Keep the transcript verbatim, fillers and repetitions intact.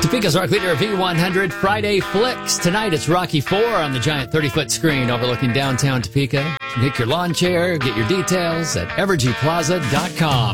Topeka's Rock Leader V one hundred Friday Flicks. Tonight it's Rocky four on the giant thirty-foot screen overlooking downtown Topeka. Pick your lawn chair, get your details at evergy plaza dot com.